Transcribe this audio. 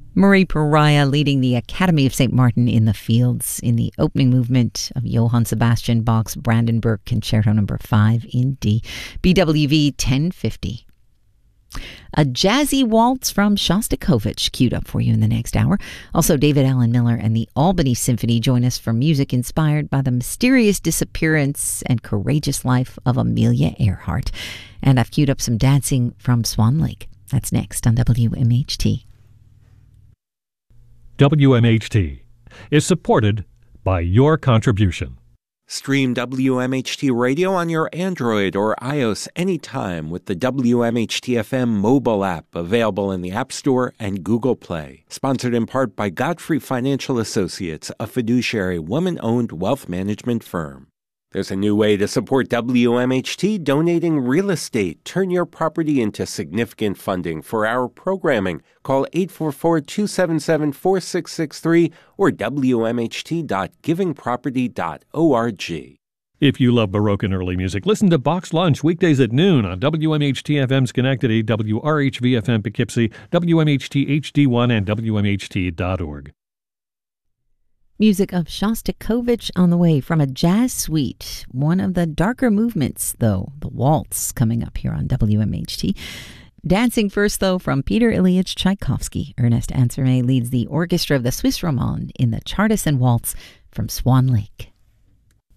Marie Pariah leading the Academy of St. Martin in the Fields in the opening movement of Johann Sebastian Bach's Brandenburg Concerto No. 5 in D, BWV 1050. A jazzy waltz from Shostakovich queued up for you in the next hour. Also, David Allen Miller and the Albany Symphony join us for music inspired by the mysterious disappearance and courageous life of Amelia Earhart. And I've queued up some dancing from Swan Lake. That's next on WMHT. WMHT is supported by your contribution. Stream WMHT Radio on your Android or iOS anytime with the WMHT-FM mobile app available in the App Store and Google Play. Sponsored in part by Godfrey Financial Associates, a fiduciary woman-owned wealth management firm. There's a new way to support WMHT, donating real estate. Turn your property into significant funding for our programming. Call 844-277-4663 or wmht.givingproperty.org. If you love Baroque and early music, listen to Bach's Lunch weekdays at noon on WMHT-FM Schenectady, WRHV-FM Poughkeepsie, WMHT HD1, and WMHT.org. Music of Shostakovich on the way from a jazz suite. One of the darker movements, though, the waltz, coming up here on WMHT. Dancing first, though, from Peter Ilyich Tchaikovsky. Ernest Ansermet leads the orchestra of the Swiss Romande in the Chartisson Waltz from Swan Lake.